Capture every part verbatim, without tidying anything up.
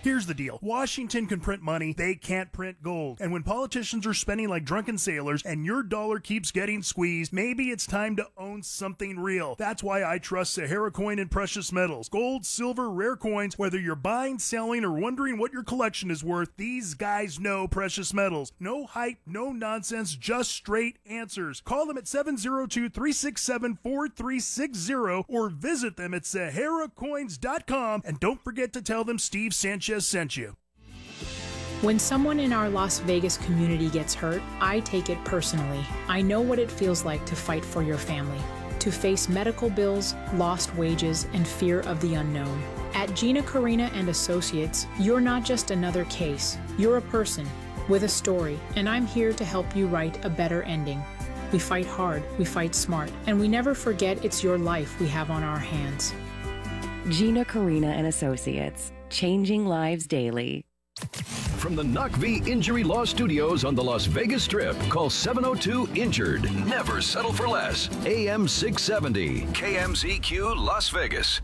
Here's the deal. Washington can print money, they can't print gold. And when politicians are spending like drunken sailors and your dollar keeps getting squeezed, maybe it's time to own something real. That's why I trust Sahara Coin and Precious Metals. Gold, silver, rare coins, whether you're buying, selling, or wondering what your collection is worth, these guys know precious metals. No hype, no nonsense, just straight answers. Call them at seven zero two, three six seven, four three six zero or visit them at sahara coins dot com, and don't forget to tell them Steve Sanchez sent you. When someone in our Las Vegas community gets hurt, I take it personally. I know what it feels like to fight for your family, to face medical bills, lost wages, and fear of the unknown. At Gina Carina and Associates, you're not just another case. You're a person with a story, and I'm here to help you write a better ending. We fight hard, we fight smart, and we never forget it's your life we have on our hands. Gina Carina and Associates, changing lives daily. From the N O C V Injury Law Studios on the Las Vegas Strip, call seven oh two injured. Never settle for less. A M six seventy, K M Z Q Las Vegas.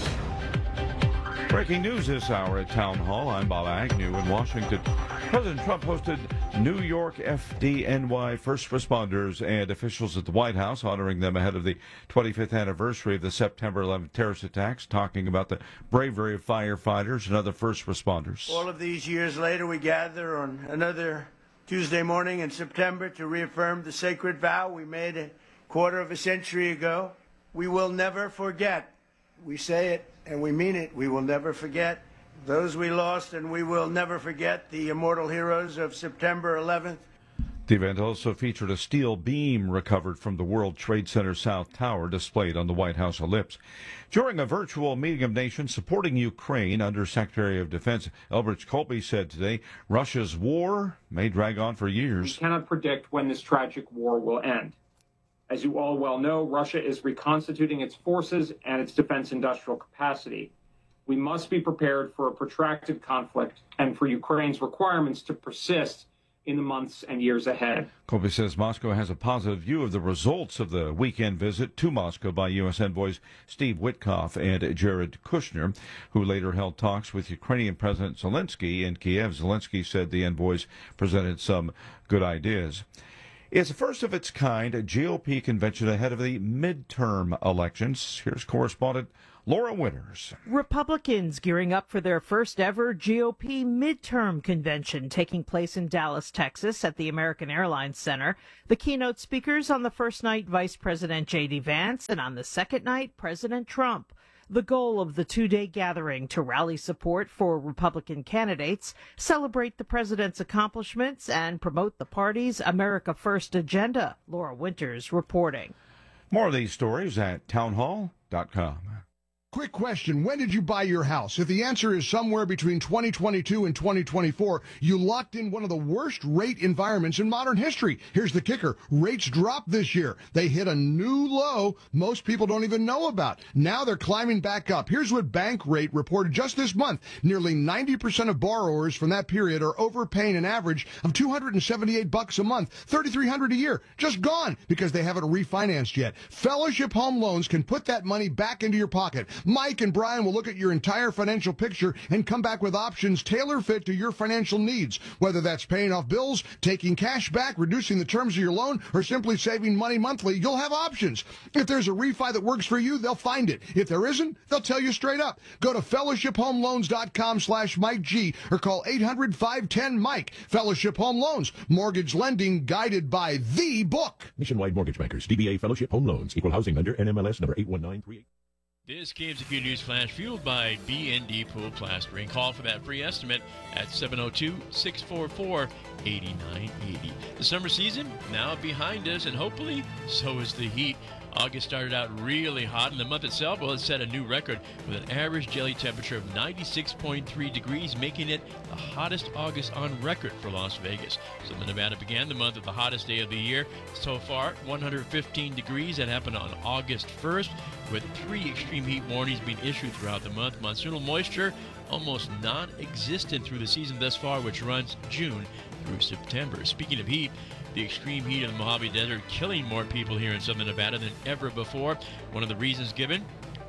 Breaking news this hour at Town Hall. I'm Bob Agnew in Washington. President Trump hosted New York F D N Y first responders and officials at the White House, honoring them ahead of the twenty-fifth anniversary of the September eleventh terrorist attacks, talking about the bravery of firefighters and other first responders. All of these years later, we gather on another Tuesday morning in September to reaffirm the sacred vow we made a quarter of a century ago. We will never forget. We say it and we mean it. We will never forget those we lost, and we will never forget the immortal heroes of September eleventh. The event also featured a steel beam recovered from the World Trade Center South Tower displayed on the White House ellipse. During a virtual meeting of nations supporting Ukraine, Undersecretary of Defense Elbridge Colby said today Russia's war may drag on for years. We cannot predict when this tragic war will end. As you all well know, Russia is reconstituting its forces and its defense industrial capacity. We must be prepared for a protracted conflict and for Ukraine's requirements to persist in the months and years ahead. Colby says Moscow has a positive view of the results of the weekend visit to Moscow by U S envoys Steve Witkoff and Jared Kushner, who later held talks with Ukrainian President Zelensky in Kiev. Zelensky said the envoys presented some good ideas. It's the first of its kind, a G O P convention ahead of the midterm elections. Here's correspondent Laura Winters. Republicans gearing up for their first ever G O P midterm convention taking place in Dallas, Texas at the American Airlines Center. The keynote speakers on the first night, Vice President J D Vance, and on the second night, President Trump. The goal of the two-day gathering to rally support for Republican candidates, celebrate the president's accomplishments, and promote the party's America First agenda. Laura Winters reporting. More of these stories at townhall dot com. Quick question. When did you buy your house? If the answer is somewhere between twenty twenty-two and twenty twenty-four, you locked in one of the worst rate environments in modern history. Here's the kicker. Rates dropped this year. They hit a new low most people don't even know about. Now they're climbing back up. Here's what Bankrate reported just this month. Nearly ninety percent of borrowers from that period are overpaying an average of two hundred seventy-eight bucks a month, thirty-three hundred a year. Just gone because they haven't refinanced yet. Fellowship Home Loans can put that money back into your pocket. Mike and Brian will look at your entire financial picture and come back with options tailor-fit to your financial needs, whether that's paying off bills, taking cash back, reducing the terms of your loan, or simply saving money monthly. You'll have options. If there's a refi that works for you, they'll find it. If there isn't, they'll tell you straight up. Go to fellowship home loans dot com slash Mike G or call eight hundred, five one zero, Mike. Fellowship Home Loans. Mortgage lending guided by the book. Nationwide Mortgage Bankers, D B A Fellowship Home Loans, Equal Housing Lender, N M L S number eight one nine three eight. This K M Z Q News Flash fueled by B and D Pool Plastering. Call for that free estimate at seven oh two, six four four, eight nine eight oh. The summer season now behind us, and hopefully so is the heat. August started out really hot, and the month itself, well, it set a new record with an average daily temperature of ninety-six point three degrees, making it the hottest August on record for Las Vegas. Southern Nevada began the month with the hottest day of the year so far, one hundred fifteen degrees. That happened on August first, with three extreme heat warnings being issued throughout the month. Monsoonal moisture almost non-existent through the season thus far, which runs June through September. Speaking of heat, the extreme heat of the Mojave Desert killing more people here in Southern Nevada than ever before. One of the reasons given,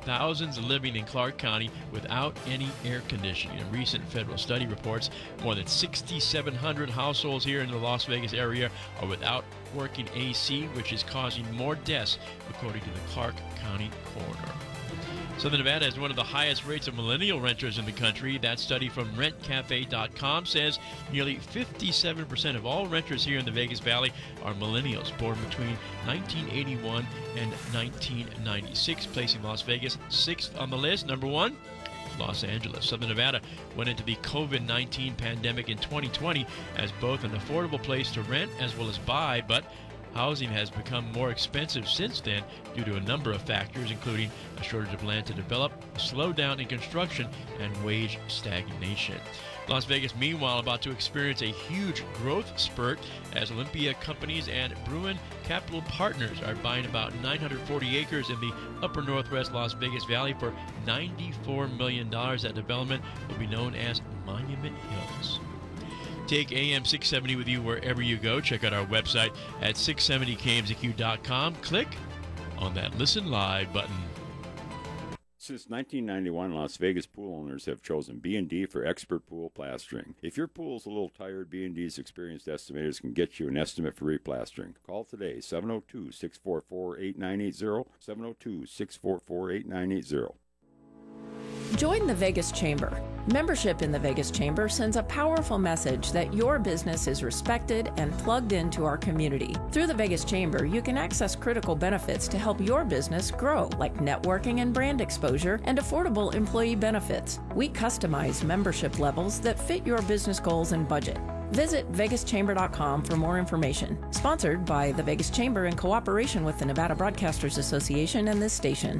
thousands living in Clark County without any air conditioning. A recent federal study reports more than sixty-seven hundred households here in the Las Vegas area are without working A C, which is causing more deaths, according to the Clark County coroner. Southern Nevada has one of the highest rates of millennial renters in the country. That study from rent cafe dot com says nearly fifty-seven percent of all renters here in the Vegas Valley are millennials born between nineteen eighty-one and nineteen ninety-six, placing Las Vegas sixth on the list. Number one, Los Angeles. Southern Nevada went into the COVID nineteen pandemic in twenty twenty as both an affordable place to rent as well as buy, but housing has become more expensive since then due to a number of factors, including a shortage of land to develop, a slowdown in construction, and wage stagnation. Las Vegas, meanwhile, about to experience a huge growth spurt as Olympia Companies and Bruin Capital Partners are buying about nine hundred forty acres in the upper northwest Las Vegas Valley for ninety-four million dollars. That development will be known as Monument Hills. Take A M six seventy with you wherever you go. Check out our website at six seventy K M Z Q dot com. Click on that Listen Live button. Since nineteen ninety-one, Las Vegas pool owners have chosen B and D for expert pool plastering. If your pool's a little tired, B and D's experienced estimators can get you an estimate for replastering. Call today, seven oh two, six four four, eight nine eight zero, seven oh two, six four four, eight nine eight zero. Join the Vegas Chamber. Membership in the Vegas Chamber sends a powerful message that your business is respected and plugged into our community. Through the Vegas Chamber, you can access critical benefits to help your business grow, like networking and brand exposure and affordable employee benefits. We customize membership levels that fit your business goals and budget. Visit vegas chamber dot com for more information. Sponsored by the Vegas Chamber in cooperation with the Nevada Broadcasters Association and this station.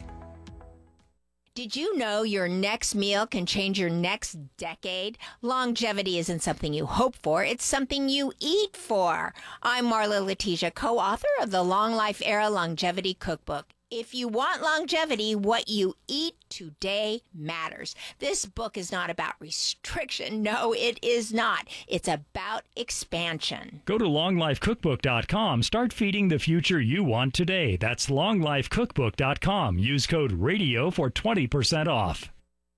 Did you know your next meal can change your next decade? Longevity isn't something you hope for, it's something you eat for. I'm Marla Letitia, co-author of the Long Life Era Longevity Cookbook. If you want longevity, what you eat today matters. This book is not about restriction. No, it is not. It's about expansion. Go to long life cookbook dot com. Start feeding the future you want today. That's long life cookbook dot com. Use code RADIO for twenty percent off.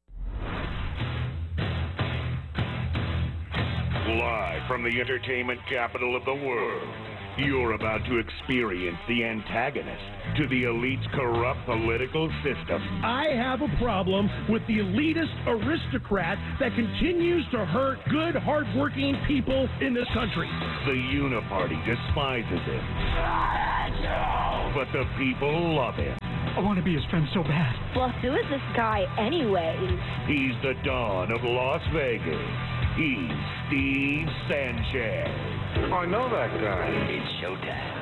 Live from the entertainment capital of the world, you're about to experience the antagonist to the elite's corrupt political system. I have a problem with the elitist aristocrat that continues to hurt good, hardworking people in this country. The Uniparty despises him, but the people love him. I want to be his friend so bad. Well, who is this guy anyways? He's the Don of Las Vegas. He's Steve Sanchez. I know that guy. It's showtime.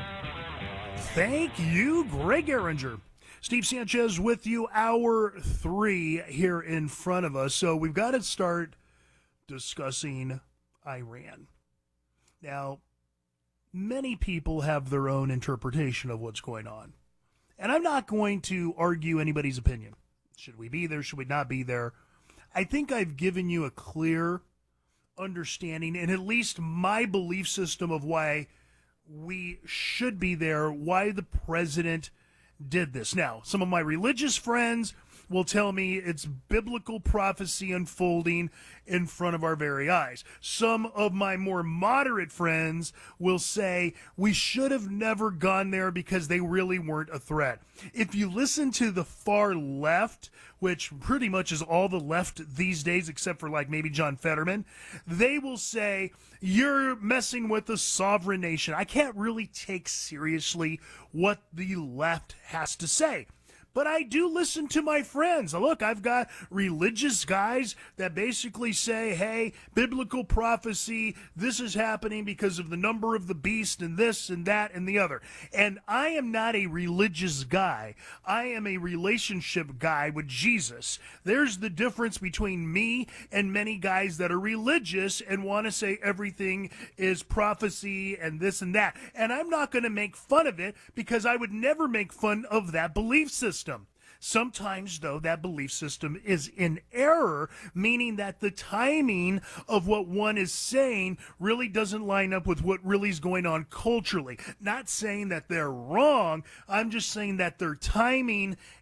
Thank you, Greg Arringer. Steve Sanchez with you, hour three here in front of us. So we've got to start discussing Iran. Now, many people have their own interpretation of what's going on. And I'm not going to argue anybody's opinion. Should we be there? Should we not be there? I think I've given you a clear understanding and at least my belief system of why we should be there, why the president did this. Now, some of my religious friends will tell me it's biblical prophecy unfolding in front of our very eyes. Some of my more moderate friends will say we should have never gone there because they really weren't a threat. If you listen to the far left, which pretty much is all the left these days except for like maybe John Fetterman, they will say you're messing with a sovereign nation. I can't really take seriously what the left has to say. But I do listen to my friends. Look, I've got religious guys that basically say, hey, biblical prophecy, this is happening because of the number of the beast and this and that and the other. And I am not a religious guy. I am a relationship guy with Jesus. There's the difference between me and many guys that are religious and want to say everything is prophecy and this and that. And I'm not going to make fun of it because I would never make fun of that belief system. Sometimes, though, that belief system is in error, meaning that the timing of what one is saying really doesn't line up with what really is going on culturally. Not saying that they're wrong, I'm just saying that their timing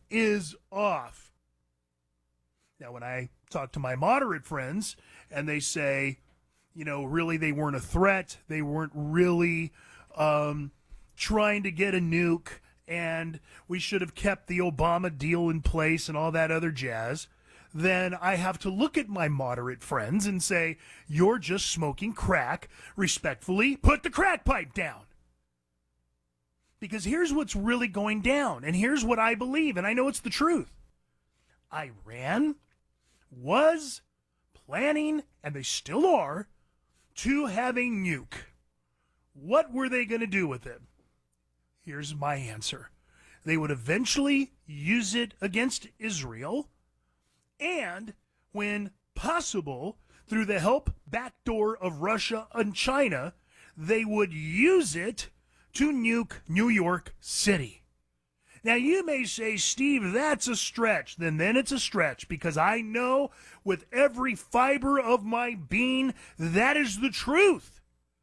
is off. Now, when I talk to my moderate friends and they say, you know, really they weren't a threat, they weren't really um, trying to get a nuke, and we should have kept the Obama deal in place and all that other jazz, then I have to look at my moderate friends and say, you're just smoking crack. Respectfully, put the crack pipe down. Because here's what's really going down, and here's what I believe, and I know it's the truth. Iran was planning, and they still are, to have a nuke. What were they going to do with it? Here's my answer. They would eventually use it against Israel, and when possible, through the help backdoor of Russia and China, they would use it to nuke New York City. Now, you may say, Steve, that's a stretch. Then, then it's a stretch, because I know with every fiber of my being that is the truth.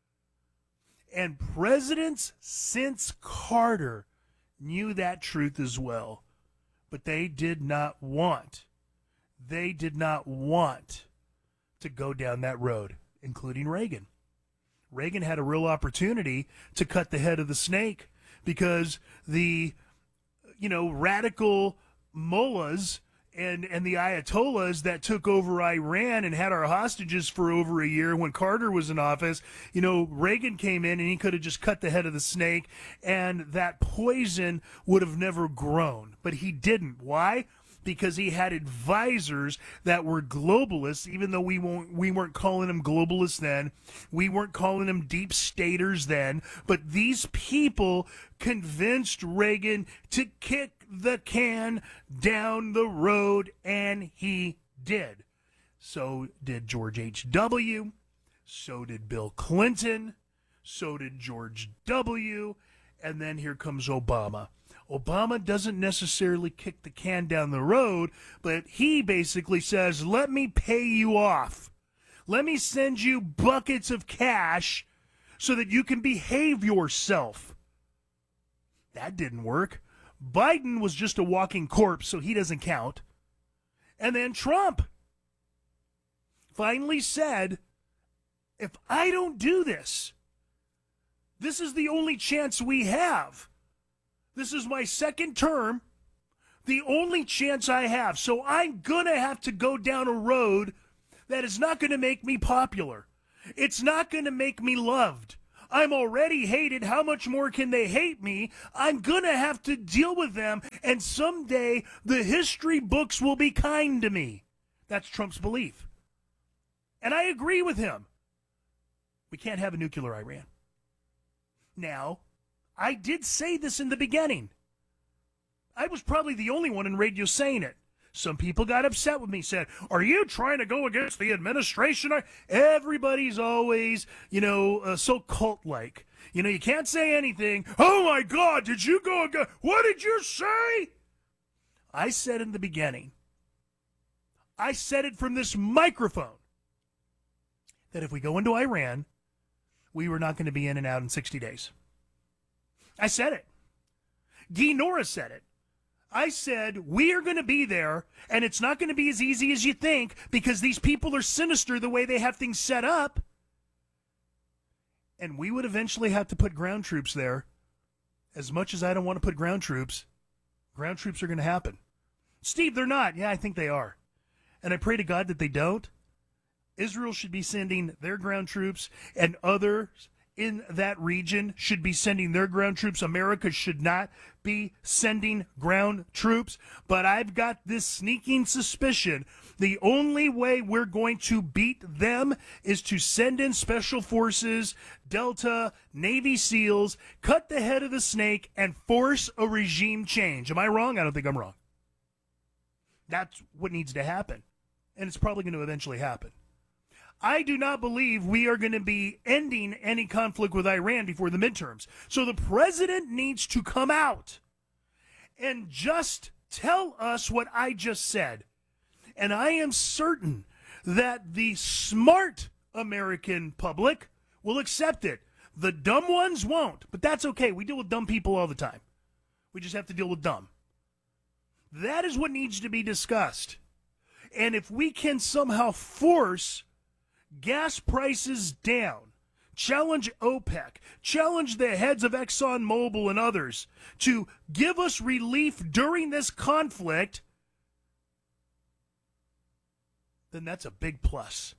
And presidents since Carter knew that truth as well. But they did not want, they did not want to go down that road, including Reagan. Reagan had a real opportunity to cut the head of the snake, because the, you know, radical mullahs and, and the ayatollahs that took over Iran and had our hostages for over a year when Carter was in office, you know, Reagan came in and he could have just cut the head of the snake, and that poison would have never grown. But he didn't. Why? Because he had advisors that were globalists, even though we won't, we weren't calling them globalists then. We weren't calling them deep staters then. But these people convinced Reagan to kick the can down the road, and he did. So did George H W. So did Bill Clinton. So did George W. And then here comes Obama. Obama doesn't necessarily kick the can down the road, but he basically says, let me pay you off. Let me send you buckets of cash so that you can behave yourself. That didn't work. Biden was just a walking corpse, so he doesn't count. And then Trump finally said, if I don't do this, this is the only chance we have. This is my second term, the only chance I have. So I'm going to have to go down a road that is not going to make me popular. It's not going to make me loved. I'm already hated. How much more can they hate me? I'm going to have to deal with them, and someday the history books will be kind to me. That's Trump's belief. And I agree with him. We can't have a nuclear Iran. Now, I did say this in the beginning. I was probably the only one in radio saying it. Some people got upset with me, said, are you trying to go against the administration? Everybody's always, you know, uh, so cult-like. You know, you can't say anything. Oh, my God, did you go against? What did you say? I said in the beginning, I said it from this microphone, that if we go into Iran, we were not going to be in and out in sixty days. I said it. Guy Norris said it. I said, we are going to be there, and it's not going to be as easy as you think, because these people are sinister the way they have things set up. And we would eventually have to put ground troops there. As much as I don't want to put ground troops, ground troops are going to happen. Steve, they're not. Yeah, I think they are. And I pray to God that they don't. Israel should be sending their ground troops, and others in that region should be sending their ground troops. America should not be sending ground troops. But I've got this sneaking suspicion the only way we're going to beat them is to send in special forces, Delta, Navy SEALs, cut the head of the snake, and force a regime change. Am I wrong? I don't think I'm wrong. That's what needs to happen. And it's probably going to eventually happen. I do not believe we are going to be ending any conflict with Iran before the midterms. So the president needs to come out and just tell us what I just said. And I am certain that the smart American public will accept it. The dumb ones won't, but that's okay. We deal with dumb people all the time. We just have to deal with dumb. That is what needs to be discussed. And if we can somehow force gas prices down, challenge OPEC, challenge the heads of ExxonMobil and others to give us relief during this conflict, then that's a big plus.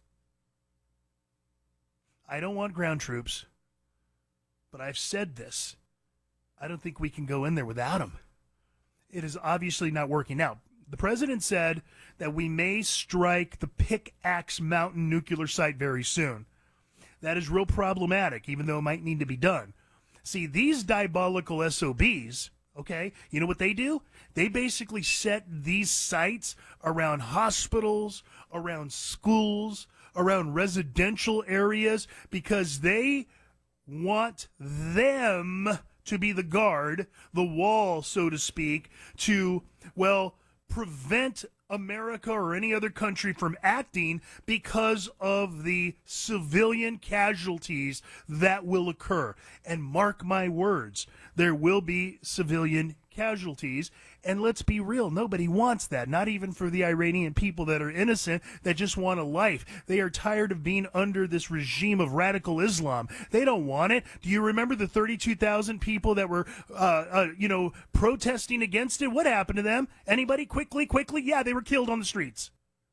I don't want ground troops, but I've said this. I don't think we can go in there without them. It is obviously not working out. The president said that we may strike the Pickaxe Mountain nuclear site very soon. That is real problematic, even though it might need to be done. See, these diabolical S O Bs, okay, you know what they do? They basically set these sites around hospitals, around schools, around residential areas, because they want them to be the guard, the wall, so to speak, to, well, prevent America or any other country from acting because of the civilian casualties that will occur. And mark my words, there will be civilian casualties. And let's be real, nobody wants that, not even for the Iranian people that are innocent, that just want a life. They are tired of being under this regime of radical Islam. They don't want it. Do you remember the thirty-two thousand people that were, uh, uh, you know, protesting against it? What happened to them? Anybody? Quickly, quickly? Yeah, they were killed on the streets.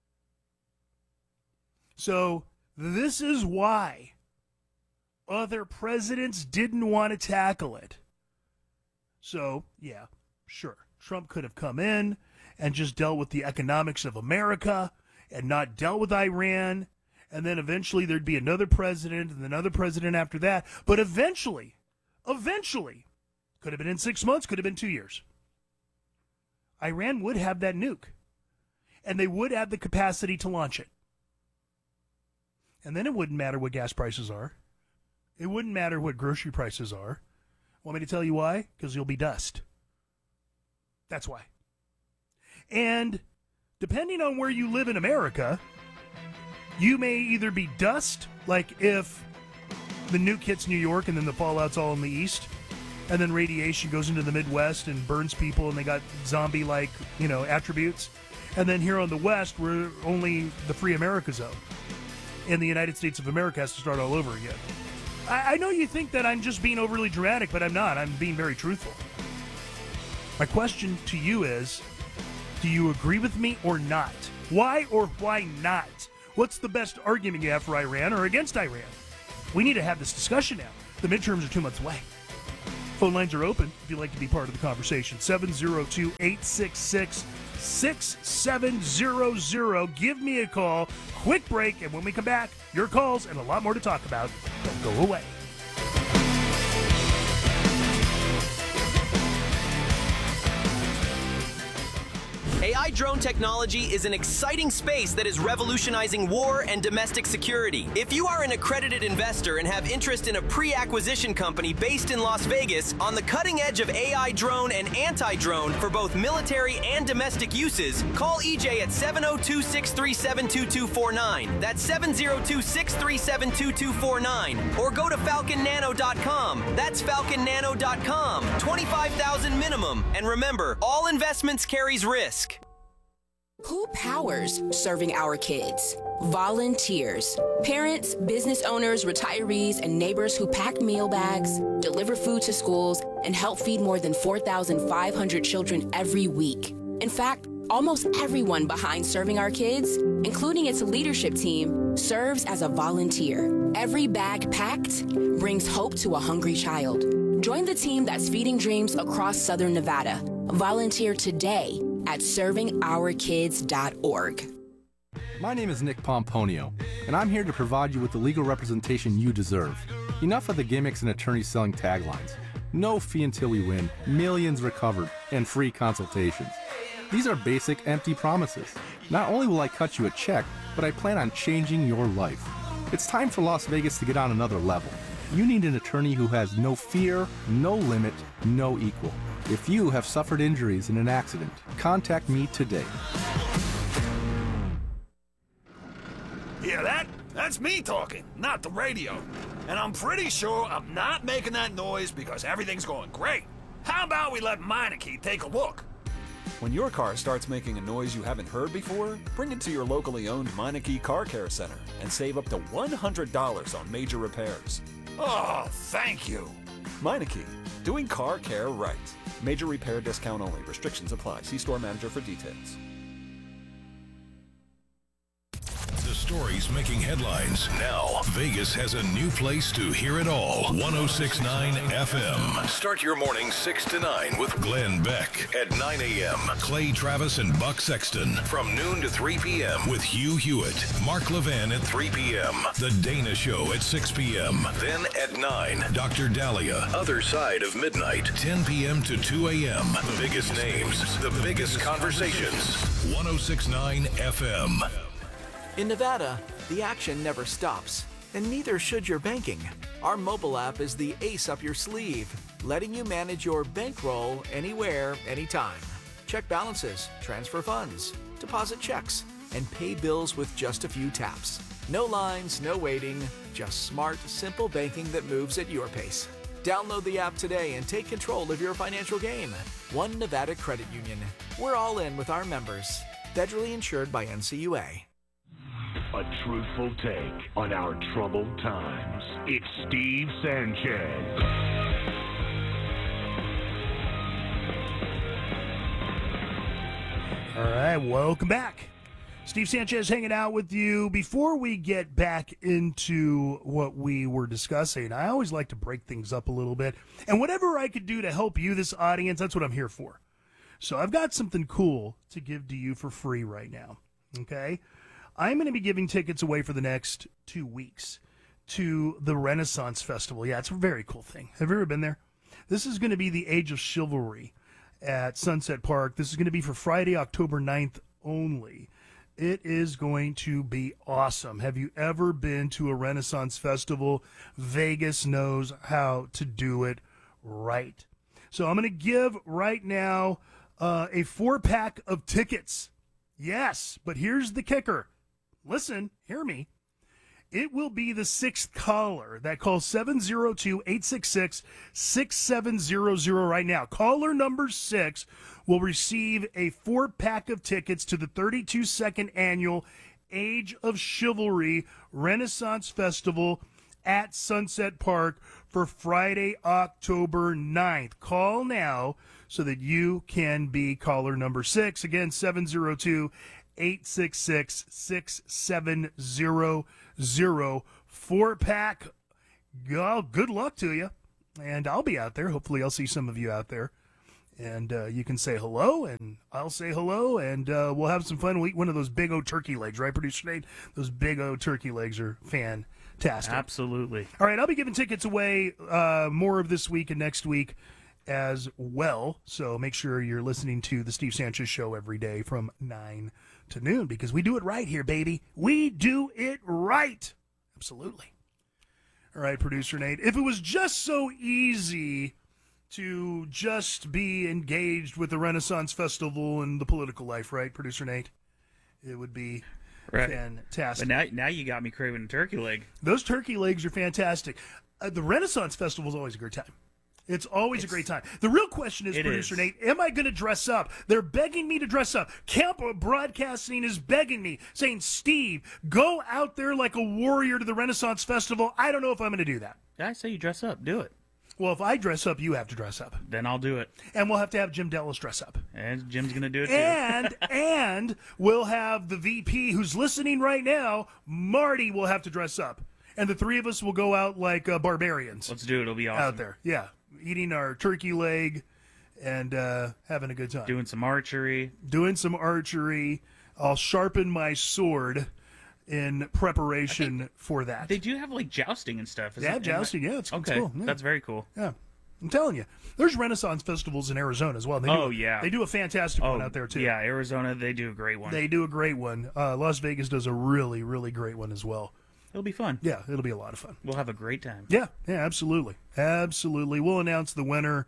So this is why other presidents didn't want to tackle it. So, yeah, sure. Trump could have come in and just dealt with the economics of America and not dealt with Iran. And then eventually there'd be another president and another president after that. But eventually, eventually, could have been in six months, could have been two years, Iran would have that nuke. And they would have the capacity to launch it. And then it wouldn't matter what gas prices are. It wouldn't matter what grocery prices are. Want me to tell you why? Because you'll be dust. That's why. And depending on where you live in America, you may either be dust, like if the nuke hits New York and then the fallout's all in the east, and then radiation goes into the Midwest and burns people and they got zombie-like, you know, attributes. And then here on the West, we're only the free America zone. And the United States of America has to start all over again. I, I know you think that I'm just being overly dramatic, but I'm not. I'm being very truthful. My question to you is, do you agree with me or not? Why or why not? What's the best argument you have for Iran or against Iran? We need to have this discussion now. The midterms are two months away. Phone lines are open if you'd like to be part of the conversation. seven oh two, eight six six, six seven zero zero. Give me a call. Quick break, and when we come back, your calls and a lot more to talk about. Don't go away. A I drone technology is an exciting space that is revolutionizing war and domestic security. If you are an accredited investor and have interest in a pre-acquisition company based in Las Vegas on the cutting edge of A I drone and anti-drone for both military and domestic uses, call E J at seven oh two, six three seven, two two four nine. That's seven oh two, six three seven, two two four nine. Or go to falcon nano dot com. That's falcon nano dot com. twenty-five thousand minimum. And remember, all investments carries risk. Who powers serving our kids? Volunteers. Parents, business owners, retirees, and neighbors who pack meal bags, deliver food to schools, and help feed more than four thousand five hundred children every week. In fact, almost everyone behind Serving Our Kids, including its leadership team, serves as a volunteer. Every bag packed brings hope to a hungry child. Join the team that's feeding dreams across Southern Nevada. Volunteer today at serving our kids dot org. My name is Nick Pomponio, and I'm here to provide you with the legal representation you deserve. Enough of the gimmicks and attorneys selling taglines. No fee until we win, millions recovered, and free consultations. These are basic, empty promises. Not only will I cut you a check, but I plan on changing your life. It's time for Las Vegas to get on another level. You need an attorney who has no fear, no limit, no equal. If you have suffered injuries in an accident, contact me today. Hear that? That's me talking, not the radio. And I'm pretty sure I'm not making that noise because everything's going great. How about we let Meineke take a look? When your car starts making a noise you haven't heard before, bring it to your locally owned Meineke Car Care Center and save up to one hundred dollars on major repairs. Oh, thank you. Meineke, doing car care right. Major repair discount only. Restrictions apply. See store manager for details. The stories making headlines. Now, Vegas has a new place to hear it all. ten sixty-nine F M. Start your morning six to nine with Glenn Beck at nine a.m. Clay Travis and Buck Sexton from noon to three p.m. with Hugh Hewitt. Mark Levin at three p.m. The Dana Show at six p.m. Then at nine, Doctor Dahlia. Other Side of Midnight, ten p.m. to two a.m. The biggest names, the biggest conversations. ten sixty-nine F M. In Nevada, the action never stops, and neither should your banking. Our mobile app is the ace up your sleeve, letting you manage your bankroll anywhere, anytime. Check balances, transfer funds, deposit checks, and pay bills with just a few taps. No lines, no waiting, just smart, simple banking that moves at your pace. Download the app today and take control of your financial game. One Nevada Credit Union. We're all in with our members. Federally insured by N C U A. A truthful take on our troubled times. It's Steve Sanchez. All right, welcome back. Steve Sanchez hanging out with you. Before we get back into what we were discussing, I always like to break things up a little bit. And whatever I could do to help you, this audience, that's what I'm here for. So I've got something cool to give to you for free right now, okay? I'm going to be giving tickets away for the next two weeks to the Renaissance Festival. Yeah, it's a very cool thing. Have you ever been there? This is going to be the Age of Chivalry at Sunset Park. This is going to be for Friday, October ninth only. It is going to be awesome. Have you ever been to a Renaissance Festival? Vegas knows how to do it right. So I'm going to give right now uh, a four-pack of tickets. Yes, but here's the kicker. Listen, hear me. It will be the sixth caller that calls seven oh two, eight six six, six seven zero zero right now. Caller number six will receive a four-pack of tickets to the thirty-two second annual Age of Chivalry Renaissance Festival at Sunset Park for Friday, October ninth. Call now so that you can be caller number six. Again, seven oh two, eight six six, six seven zero zero. Four-pack. Oh, good luck to you. And I'll be out there. Hopefully I'll see some of you out there. And uh, you can say hello, and I'll say hello, and uh, we'll have some fun. We'll eat one of those big O turkey legs, right, Producer Nate? Those big O turkey legs are fantastic. Absolutely. All right, I'll be giving tickets away uh, more of this week and next week as well. So make sure you're listening to the Steve Sanchez Show every day from nine to noon, because we do it right here, baby. We do it right. Absolutely. All right, Producer Nate. If it was just so easy to just be engaged with the Renaissance Festival and the political life, right, Producer Nate? It would be right. fantastic. But now, now you got me craving a turkey leg. Those turkey legs are fantastic. Uh, the Renaissance Festival is always a great time. It's always it's, a great time. The real question is, Producer is. Nate, am I going to dress up? They're begging me to dress up. Camp Broadcasting is begging me, saying, Steve, go out there like a warrior to the Renaissance Festival. I don't know if I'm going to do that. I say you dress up. Do it. Well, if I dress up, you have to dress up. Then I'll do it. And we'll have to have Jim Dellis dress up. And Jim's going to do it too. And, and we'll have the V P who's listening right now, Marty, will have to dress up. And the three of us will go out like uh, barbarians. Let's do it. It'll be awesome. Out there, yeah. Eating our turkey leg and uh, having a good time. Doing some archery. Doing some archery. I'll sharpen my sword in preparation for that. They do have like jousting and stuff. Yeah, jousting. Yeah, it's, okay. it's cool. Yeah. That's very cool. Yeah, I'm telling you. There's Renaissance festivals in Arizona as well. They do oh a, yeah, they do a fantastic oh, one out there too. Yeah, Arizona, they do a great one. They do a great one. Uh, Las Vegas does a really, really great one as well. It'll be fun. Yeah, it'll be a lot of fun. We'll have a great time. Yeah, yeah, absolutely, absolutely. We'll announce the winner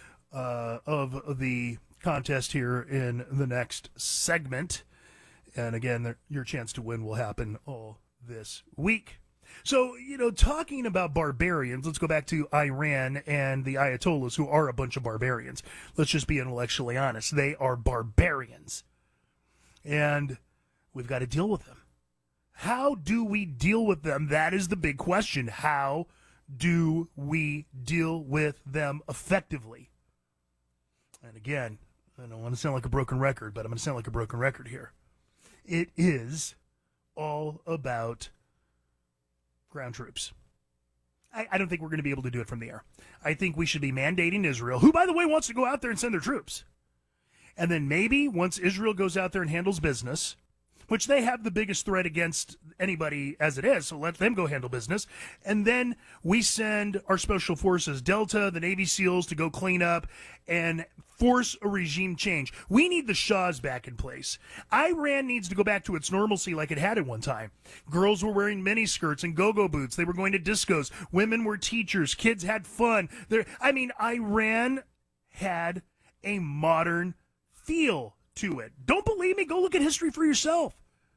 uh, of the contest here in the next segment. And again, the, your chance to win will happen all this week. So, you know, talking about barbarians, let's go back to Iran and the Ayatollahs, who are a bunch of barbarians. Let's just be intellectually honest. They are barbarians. And we've got to deal with them. How do we deal with them? That is the big question. How do we deal with them effectively? And again, I don't want to sound like a broken record, but I'm going to sound like a broken record here. It is all about ground troops. I, I don't think we're going to be able to do it from the air. I think we should be mandating Israel, who, by the way, wants to go out there and send their troops. And then maybe once Israel goes out there and handles business, which they have the biggest threat against anybody as it is, so let them go handle business. And then we send our special forces, Delta, the Navy SEALs, to go clean up and force a regime change. We need the Shahs back in place. Iran needs to go back to its normalcy like it had at one time. Girls were wearing miniskirts and go-go boots. They were going to discos. Women were teachers. Kids had fun. They're, I mean, Iran had a modern feel to it. Don't believe me? Go look at history for yourself.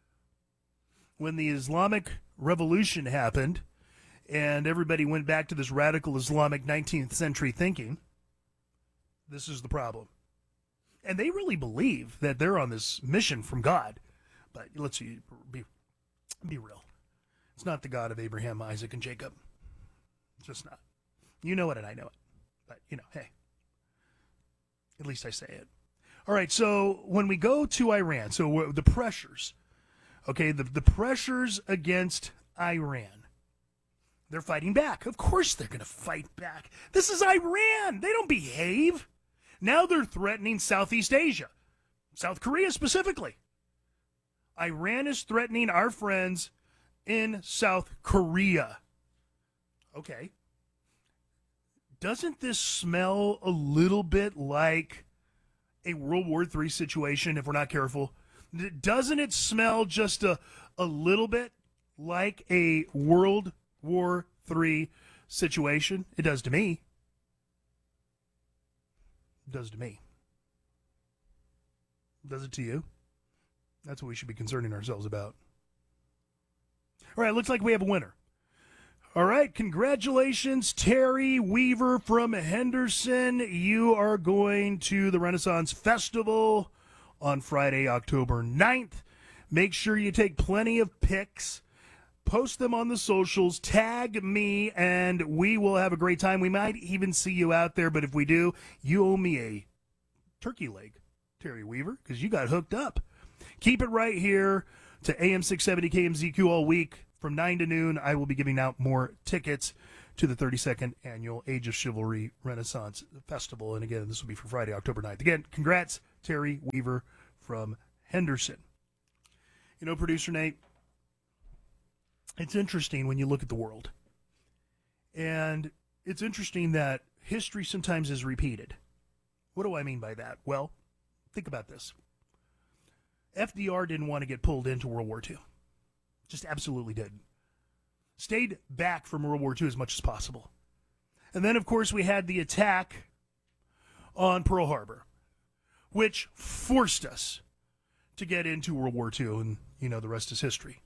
When the Islamic Revolution happened and everybody went back to this radical Islamic nineteenth century thinking, this is the problem. And they really believe that they're on this mission from God. But let's see, be, be real. It's not the God of Abraham, Isaac, and Jacob. It's just not. You know it and I know it. But, you know, hey, at least I say it. All right, so when we go to Iran, so the pressures, okay, the, the pressures against Iran, they're fighting back. Of course they're going to fight back. This is Iran. They don't behave. Now they're threatening Southeast Asia, South Korea specifically. Iran is threatening our friends in South Korea. Okay. Doesn't this smell a little bit like a World War Three situation if we're not careful? Doesn't it smell just a, a little bit like a World War Three situation? It does to me. It does to me. Does it to you? That's what we should be concerning ourselves about. All right, looks like we have a winner. All right, congratulations, Terry Weaver from Henderson. You are going to the Renaissance Festival on Friday, October ninth. Make sure you take plenty of pics. Post them on the socials. Tag me, and we will have a great time. We might even see you out there, but if we do, you owe me a turkey leg, Terry Weaver, because you got hooked up. Keep it right here to A M six seventy K M Z Q all week. From nine to noon, I will be giving out more tickets to the thirty-second Annual Age of Chivalry Renaissance Festival. And again, this will be for Friday, October ninth. Again, congrats, Terry Weaver from Henderson. You know, Producer Nate, it's interesting when you look at the world. And it's interesting that history sometimes is repeated. What do I mean by that? Well, think about this. F D R didn't want to get pulled into World War Two. Just absolutely didn't. Stayed back from World War Two as much as possible. And then, of course, we had the attack on Pearl Harbor, which forced us to get into World War Two, and, you know, the rest is history.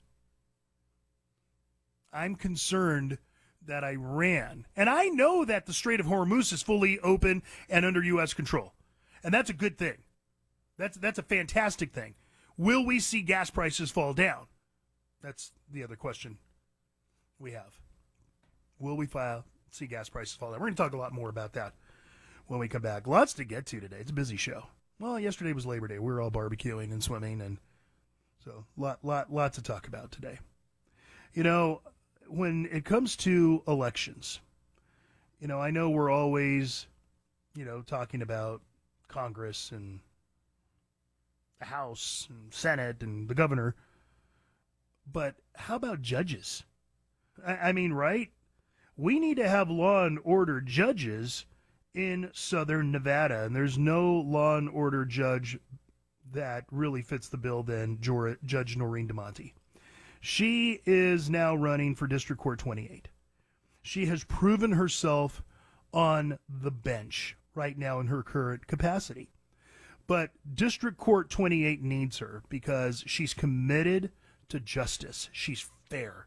I'm concerned that Iran, and I know that the Strait of Hormuz is fully open and under U S control, and that's a good thing. That's, that's a fantastic thing. Will we see gas prices fall down? That's the other question we have. Will we file, see gas prices fall down? We're going to talk a lot more about that when we come back. Lots to get to today. It's a busy show. Well, yesterday was Labor Day. We were all barbecuing and swimming, and so lot, lot, lot to talk about today. You know, when it comes to elections, you know, I know we're always, you know, talking about Congress and the House and Senate and the governor. But how about judges? I, I mean, right? We need to have law and order judges in Southern Nevada, and there's no law and order judge that really fits the bill than Jor- Judge Noreen DeMonte. She is now running for District Court twenty-eight. She has proven herself on the bench right now in her current capacity. But District Court twenty-eight needs her because she's committed to justice. She's fair.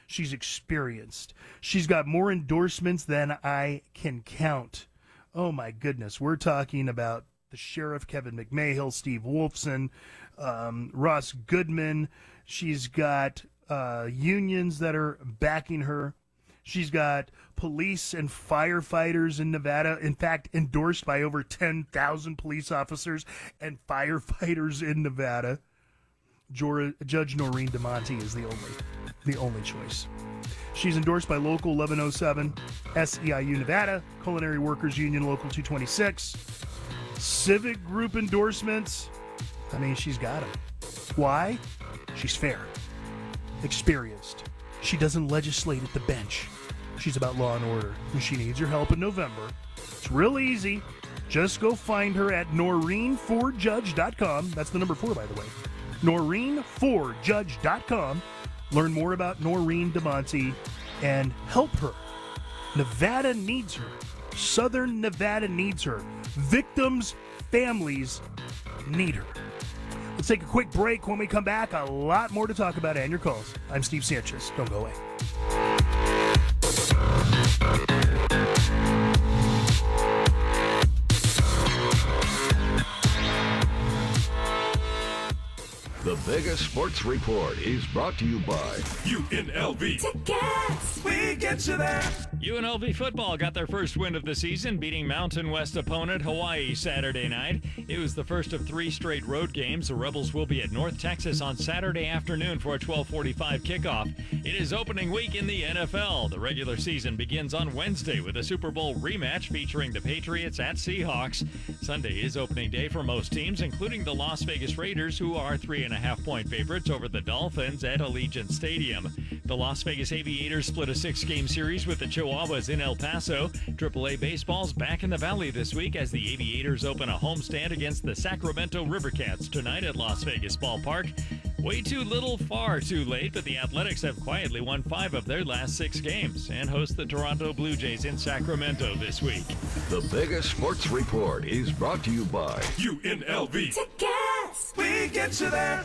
She's experienced. She's got more endorsements than I can count. Oh, my goodness. We're talking about the sheriff, Kevin McMahill, Steve Wolfson, um, Ross Goodman. She's got uh, unions that are backing her. She's got police and firefighters in Nevada, in fact, endorsed by over ten thousand police officers and firefighters in Nevada. Jor- Judge Noreen DeMonte is the only, the only choice. She's endorsed by Local eleven oh seven, S E I U Nevada, Culinary Workers Union Local two twenty-six, Civic Group endorsements. I mean, she's got them. Why? She's fair, experienced. She doesn't legislate at the bench. She's about law and order, and she needs your help in November. It's real easy. Just go find her at Noreen for Judge dot com. That's the number four, by the way. Noreen for Judge dot com. Learn more about Noreen DeMonte and help her. Nevada needs her. Southern Nevada needs her. Victims' families need her. Let's take a quick break. When we come back, a lot more to talk about and your calls. I'm Steve Sanchez. Don't go away. The Vegas Sports Report is brought to you by U N L V. Tickets! We get you there! U N L V football got their first win of the season, beating Mountain West opponent Hawaii Saturday night. It was the first of three straight road games. The Rebels will be at North Texas on Saturday afternoon for a twelve forty-five kickoff. It is opening week in the N F L. The regular season begins on Wednesday with a Super Bowl rematch featuring the Patriots at Seahawks. Sunday is opening day for most teams, including the Las Vegas Raiders, who are three and a half point favorites over the Dolphins at Allegiant Stadium. The Las Vegas Aviators split a six-game series with the Chihuahuas in El Paso. triple A Baseball's back in the Valley this week as the Aviators open a homestand against the Sacramento Rivercats tonight at Las Vegas Ballpark. Way too little, far too late, but the Athletics have quietly won five of their last six games and host the Toronto Blue Jays in Sacramento this week. The Vegas Sports Report is brought to you by U N L V. Tickets! We get you there!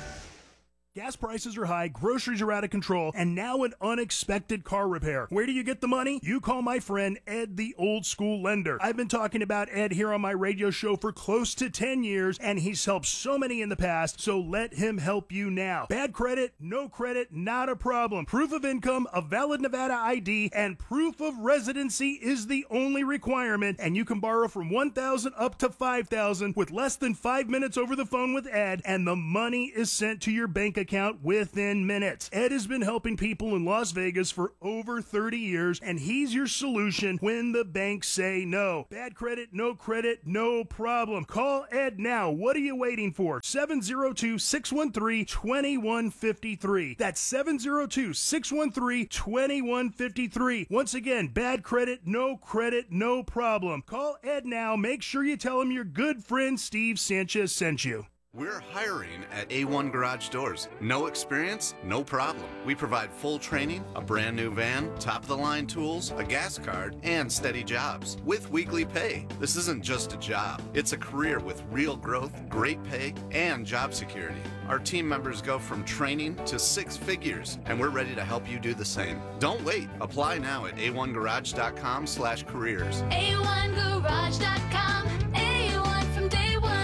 Gas prices are high, groceries are out of control, and now an unexpected car repair. Where do you get the money? You call my friend Ed, the old school lender. I've been talking about Ed here on my radio show for close to ten years, and he's helped so many in the past, so let him help you now. Bad credit, no credit, not a problem. Proof of income, a valid Nevada I D, and proof of residency is the only requirement, and you can borrow from one thousand dollars up to five thousand dollars with less than five minutes over the phone with Ed, and the money is sent to your bank account account within minutes. Ed has been helping people in Las Vegas for over thirty years, and he's your solution when the banks say no. Bad credit, no credit, no problem. Call Ed now. What are you waiting for? seven oh two, six one three, two one five three. That's seven oh two, six one three, two one five three. Once again, bad credit, no credit, no problem. Call Ed now. Make sure you tell him your good friend Steve Sanchez sent you. We're hiring at A one Garage Doors. No experience, no problem. We provide full training, a brand new van, top-of-the-line tools, a gas card, and steady jobs with weekly pay. This isn't just a job. It's a career with real growth, great pay, and job security. Our team members go from training to six figures, and we're ready to help you do the same. Don't wait. Apply now at A one garage dot com slash careers. A one garage dot com. A one from day one.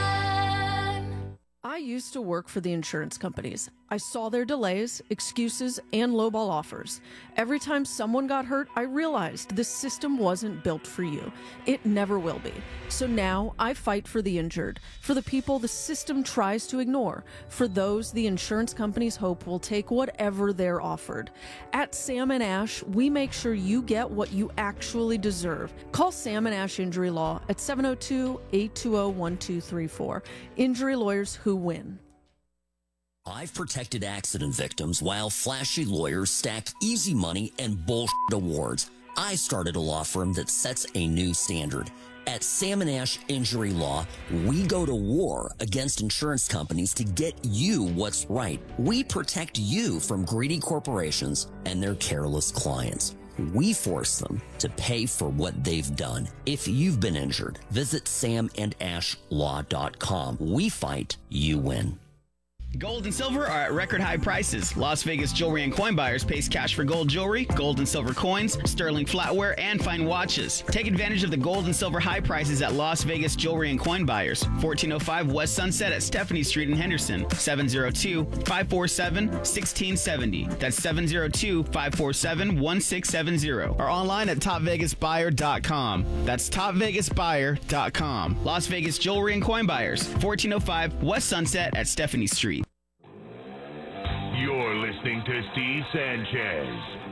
I used to work for the insurance companies. I saw their delays, excuses, and lowball offers. Every time someone got hurt, I realized this system wasn't built for you. It never will be. So now I fight for the injured, for the people the system tries to ignore, for those the insurance companies hope will take whatever they're offered. At Sam and Ash, we make sure you get what you actually deserve. Call Sam and Ash Injury Law at seven oh two, eight two oh, one two three four. Injury lawyers who win. I've protected accident victims while flashy lawyers stack easy money and bullshit awards. I started a law firm that sets a new standard. At Sam and Ash Injury Law, we go to war against insurance companies to get you what's right. We protect you from greedy corporations and their careless clients. We force them to pay for what they've done. If you've been injured, visit sam and ash law dot com. We fight, you win. Gold and silver are at record high prices. Las Vegas Jewelry and Coin Buyers pays cash for gold jewelry, gold and silver coins, sterling flatware, and fine watches. Take advantage of the gold and silver high prices at Las Vegas Jewelry and Coin Buyers. fourteen oh five West Sunset at Stephanie Street in Henderson. seven oh two, five four seven, one six seven oh. That's seven oh two, five four seven, one six seven oh. Or online at top vegas buyer dot com. That's top vegas buyer dot com. Las Vegas Jewelry and Coin Buyers. fourteen oh five West Sunset at Stephanie Street. You're listening to Steve Sanchez.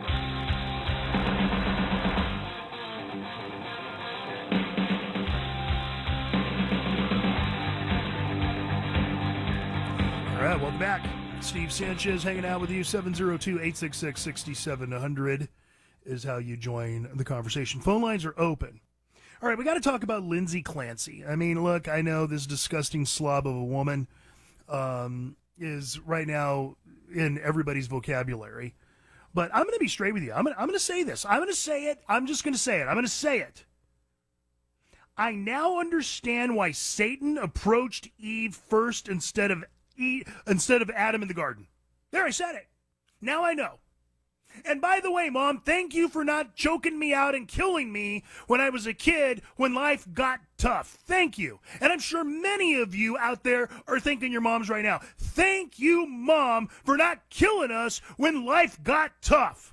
All right, welcome back. Steve Sanchez hanging out with you. seven oh two, eight six six, six seven zero zero is how you join the conversation. Phone lines are open. All right, we got to talk about Lindsay Clancy. I mean, look, I know this disgusting slob of a woman um, is right now in everybody's vocabulary. But I'm going to be straight with you. I'm going I'm to say this. I'm going to say it. I'm just going to say it. I'm going to say it. I now understand why Satan approached Eve first instead of Eve, instead of Adam in the garden. There, I said it. Now I know. And by the way, Mom, thank you for not choking me out and killing me when I was a kid when life got tough. Thank you. And I'm sure many of you out there are thanking your moms right now. Thank you, Mom, for not killing us when life got tough.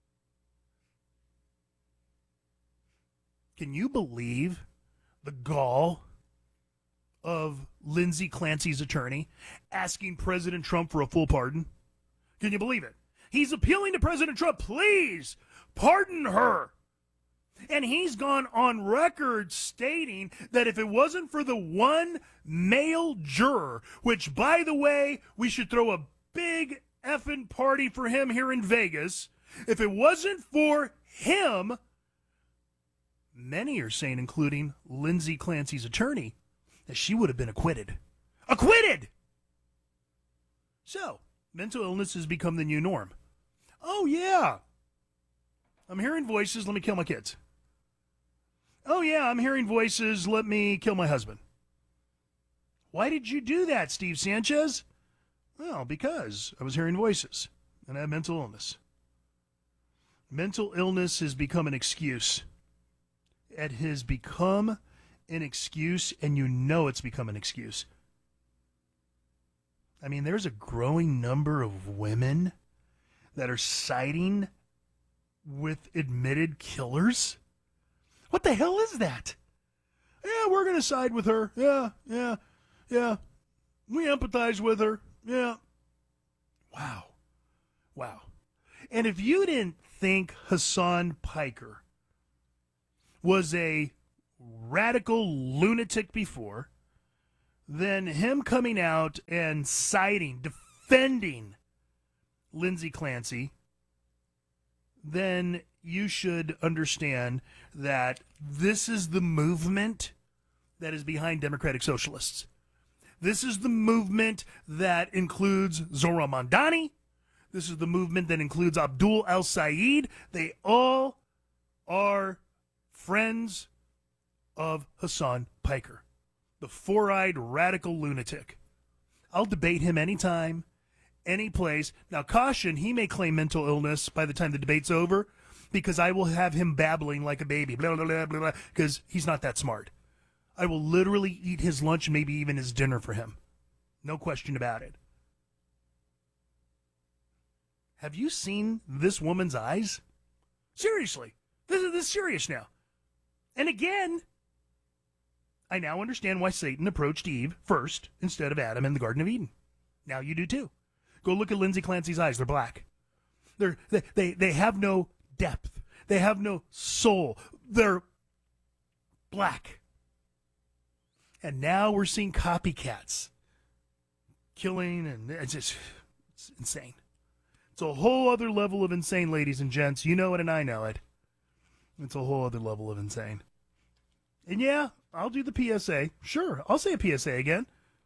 Can you believe the gall of Lindsay Clancy's attorney asking President Trump for a full pardon? Can you believe it? He's appealing to President Trump, please pardon her. And he's gone on record stating that if it wasn't for the one male juror, which, by the way, we should throw a big effing party for him here in Vegas, if it wasn't for him, many are saying, including Lindsay Clancy's attorney, that she would have been acquitted. Acquitted! So, mental illness has become the new norm. Oh, yeah. I'm hearing voices, let me kill my kids. Oh, yeah, I'm hearing voices, let me kill my husband. Why did you do that, Steve Sanchez? Well, because I was hearing voices, and I have mental illness. Mental illness has become an excuse. It has become an excuse, and you know it's become an excuse. I mean, there's a growing number of women that are siding with admitted killers. What the hell is that? Yeah, we're going to side with her. Yeah, yeah, yeah. We empathize with her. Yeah. Wow. Wow. And if you didn't think Hassan Piker was a radical lunatic before, then him coming out and siding, defending Lindsay Clancy, then you should understand that this is the movement that is behind Democratic Socialists. This is the movement that includes Zohran Mamdani. This is the movement that includes Abdul El-Sayed. They all are friends of Hassan Piker, the four-eyed radical lunatic. I'll debate him anytime, any place. Now, caution, he may claim mental illness by the time the debate's over, because I will have him babbling like a baby, blah, blah, blah, blah, blah, because he's not that smart. I will literally eat his lunch and maybe even his dinner for him. No question about it. Have you seen this woman's eyes? Seriously. This is, this is serious now. And again, I now understand why Satan approached Eve first instead of Adam in the Garden of Eden. Now you do too. Go look at Lindsay Clancy's eyes. They're black. They're, they, they, they have no depth. They have no soul. They're black. And now we're seeing copycats killing, and it's just it's insane. It's a whole other level of insane, ladies and gents. You know it and I know it. It's a whole other level of insane. And yeah, I'll do the P S A. Sure, I'll say a P S A again.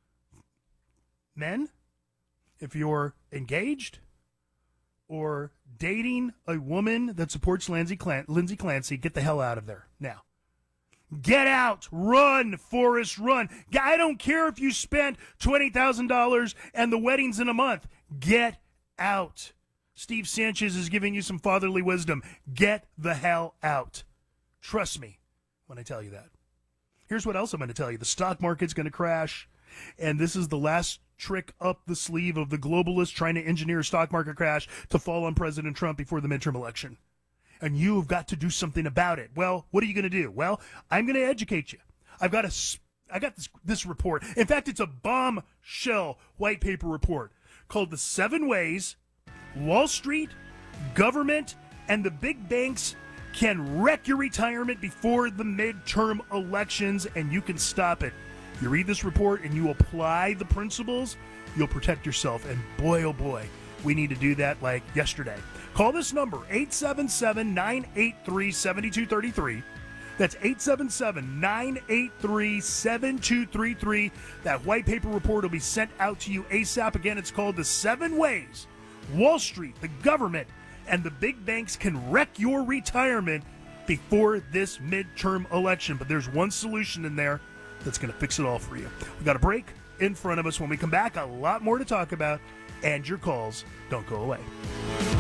Men, if you're engaged or dating a woman that supports Lindsay, Clan- Lindsay Clancy, get the hell out of there now. Get out. Run, Forrest, run. I don't care if you spent twenty thousand dollars and the wedding's in a month. Get out. Steve Sanchez is giving you some fatherly wisdom. Get the hell out. Trust me when I tell you that. Here's what else I'm going to tell you. The stock market's going to crash, and this is the last trick up the sleeve of the globalists trying to engineer a stock market crash to fall on President Trump before the midterm election. And you have got to do something about it. Well, what are you going to do? Well, I'm going to educate you. I've got a, I got this, this report. In fact, it's a bombshell white paper report called The Seven Ways Wall Street, Government, and the Big Banks Can Wreck Your Retirement Before the Midterm Elections, and you can stop it. You read this report and you apply the principles, you'll protect yourself. And boy, oh boy, we need to do that like yesterday. Call this number, eight seven seven, nine eight three, seven two three three. That's eight seven seven, nine eight three, seven two three three. That white paper report will be sent out to you ASAP. Again, it's called The Seven Ways Wall Street, the Government, and the Big Banks Can Wreck Your Retirement Before this midterm election. But there's one solution in there that's going to fix it all for you. We've got a break in front of us. When we come back, a lot more to talk about, and your calls don't go away.